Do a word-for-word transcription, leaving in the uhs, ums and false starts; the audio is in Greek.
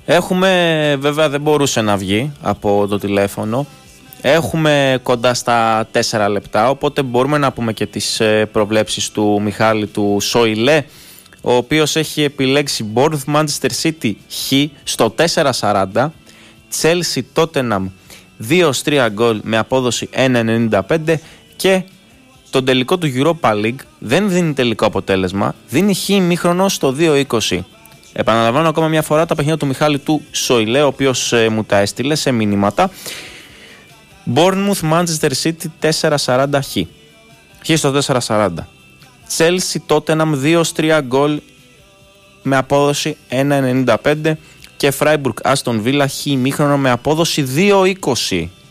Έχουμε, βέβαια δεν μπορούσε να βγει από το τηλέφωνο. Έχουμε κοντά στα τέσσερα λεπτά, οπότε μπορούμε να πούμε και τις προβλέψεις του Μιχάλη του Σόιλε, ο οποίος έχει επιλέξει Bournemouth Manchester City χ στο τέσσερα σαράντα, Chelsea Tottenham δύο τρία γκολ με απόδοση ένα ενενήντα πέντε και τον τελικό του Europa League δεν δίνει τελικό αποτέλεσμα, δίνει χ ημίχρονο στο δύο είκοσι. Επαναλαμβάνω ακόμα μια φορά τα παιχνίδια του Μιχάλη του Σόιλε, ο οποίος ε, μου τα έστειλε σε μηνύματα. Bournemouth Manchester City τέσσερα σαράντα χ. Χ στο τέσσερα σαράντα. Chelsea Tottenham δύο τρία γκολ με απόδοση ένα ενενήντα πέντε και Freiburg Aston Villa χ ημίχρονο με απόδοση δύο είκοσι.